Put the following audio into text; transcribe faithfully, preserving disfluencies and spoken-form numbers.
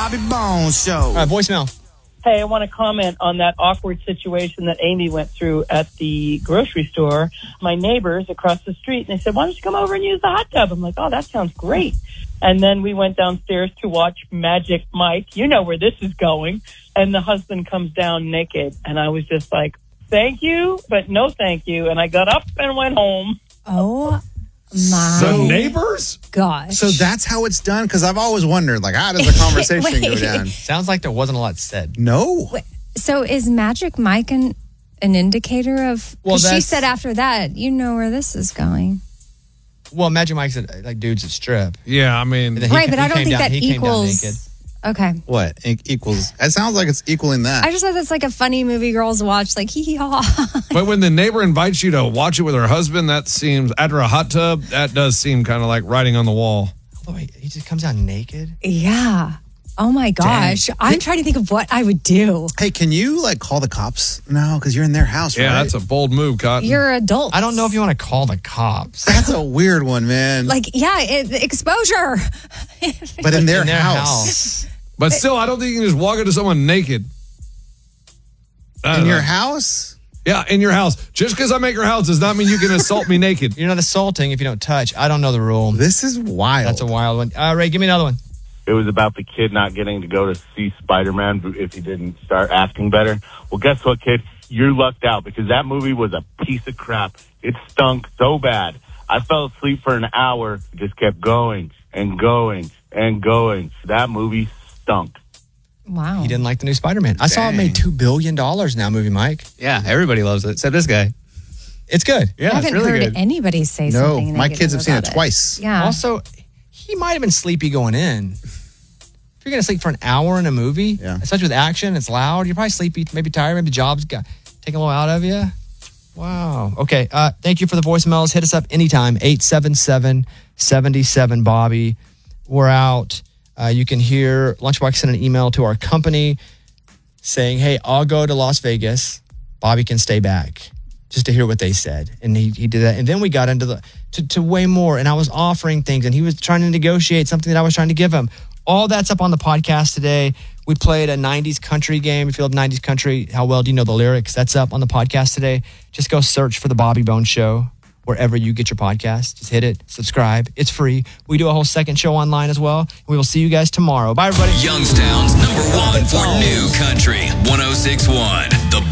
Bobby Bones Show. All right, voicemail. Hey, I want to comment on that awkward situation that Amy went through at the grocery store. My neighbors across the street, and they said, why don't you come over and use the hot tub? I'm like, oh, that sounds great. And then we went downstairs to watch Magic Mike. You know where this is going. And the husband comes down naked. And I was just like, thank you, but no thank you. And I got up and went home. Oh, my So neighbors? gosh. So that's how it's done? Because I've always wondered, like, how does the conversation go down? Sounds like there wasn't a lot said. No. So is Magic Mike an, an indicator of... Well, Well, she that's- said after that, you know where this is going. Well, Magic Mike said, like, dudes at strip. Yeah, I mean... And then he Right, ca- but he I don't came think down- that he came down equals... naked. Okay. What? E- equals... It sounds like it's equaling that. I just thought that's like a funny movie girls watch, like hee hee ha ha. But when the neighbor invites you to watch it with her husband, that seems, after a hot tub, that does seem kind of like writing on the wall. Although he, he just comes down naked. Yeah. Oh my gosh. Dang. I'm trying to think of what I would do. Hey, can you, like, call the cops now? Because you're in their house, Yeah, right? that's a bold move, Cotton. You're adults. I don't know if you want to call the cops. That's a weird one, man. Like, yeah, it, exposure. but in their, In their house. house. But still, I don't think you can just walk into someone naked. I don't In your know. house? Yeah, in your house. Just because I'm at your house does not mean you can assault me naked. You're not assaulting if you don't touch. I don't know the rule. This is wild. That's a wild one. Uh, Ray, give me another one. It was about the kid not getting to go to see Spider-Man if he didn't start acting better. Well, guess what, kid? You're lucked out because that movie was a piece of crap. It stunk so bad. I fell asleep for an hour, just kept going and going and going. That movie stunk. Wow. He didn't like the new Spider-Man. I saw it Dang. made two billion dollars now, movie Mike. Yeah, everybody loves it, except this guy. It's good. Yeah, I haven't it's really heard good. anybody say No, something my negative kids have seen it about twice. Yeah. Also, he might have been sleepy going in. If you're going to sleep for an hour in a movie, Yeah. especially with action, it's loud, you're probably sleepy, maybe tired, maybe the job's got taking a little out of you. Wow. Okay. Uh, thank you for the voicemails. Hit us up anytime, eight seven seven, seven seven, Bobby. We're out. Uh, you can hear Lunchbox send an email to our company saying, hey, I'll go to Las Vegas. Bobby can stay back, just to hear what they said. And he, he did that. And then we got into the to, to way more. And I was offering things, and he was trying to negotiate something that I was trying to give him. All that's up on the podcast today. We played a nineties country game. If you love nineties country, how well do you know the lyrics? That's up on the podcast today. Just go search for The Bobby Bones Show wherever you get your podcast. Just hit it, subscribe. It's free. We do a whole second show online as well. We will see you guys tomorrow. Bye, everybody. Youngstown's number one for new country, one oh six point one. The